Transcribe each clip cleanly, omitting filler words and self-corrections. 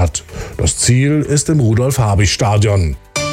Stadt. Das Ziel ist im Rudolf-Habich-Stadion.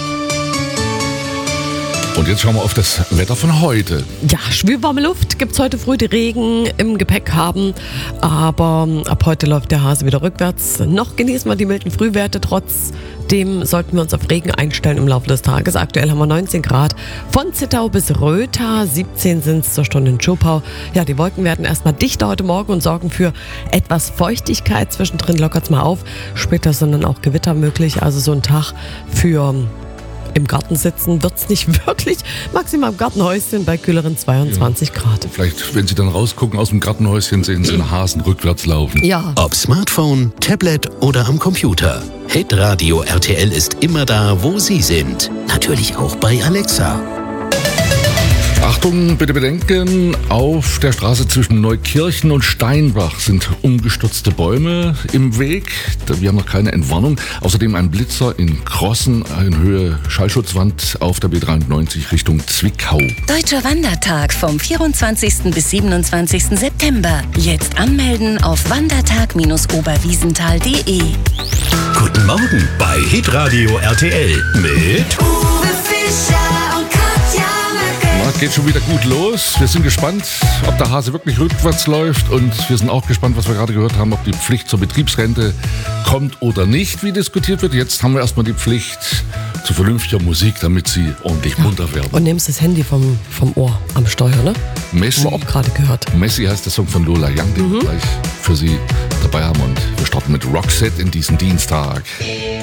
Und jetzt schauen wir auf das Wetter von heute. Ja, schwülwarme Luft gibt's heute früh, die Regen im Gepäck haben. Aber ab heute läuft der Hase wieder rückwärts. Noch genießen wir die milden Frühwerte. Trotzdem sollten wir uns auf Regen einstellen im Laufe des Tages. Aktuell haben wir 19 Grad. Von Zittau bis Rötha, 17 sind es zur Stunde in Schopau. Ja, die Wolken werden erstmal dichter heute Morgen und sorgen für etwas Feuchtigkeit. Zwischendrin lockert's mal auf. Später sind dann auch Gewitter möglich. Also so ein Tag für im Garten sitzen wird's nicht wirklich. Maximal im Gartenhäuschen bei kühleren 22 Grad. Vielleicht, wenn Sie dann rausgucken aus dem Gartenhäuschen, sehen Sie einen Hasen rückwärts laufen. Ja. Ob Smartphone, Tablet oder am Computer. Hitradio RTL ist immer da, wo Sie sind. Natürlich auch bei Alexa. Achtung, bitte bedenken, auf der Straße zwischen Neukirchen und Steinbach sind umgestürzte Bäume im Weg. Wir haben noch keine Entwarnung. Außerdem ein Blitzer in Crossen in Höhe Schallschutzwand auf der B93 Richtung Zwickau. Deutscher Wandertag vom 24. bis 27. September. Jetzt anmelden auf wandertag-oberwiesenthal.de. Guten Morgen bei Hitradio RTL mit Uwe Fischer und Katja Möcke. Geht schon wieder gut los. Wir sind gespannt, ob der Hase wirklich rückwärts läuft. Und wir sind auch gespannt, was wir gerade gehört haben, ob die Pflicht zur Betriebsrente kommt oder nicht, wie diskutiert wird. Jetzt haben wir erstmal die Pflicht zu vernünftiger Musik, damit sie ordentlich munter werden. Und nimmst das Handy vom Ohr am Steuer, ne? Messi, Haben wir auch gerade gehört. Messi heißt der Song von Lola Young, den wir gleich für Sie dabei haben. Und wir starten mit Roxette in diesen Dienstag.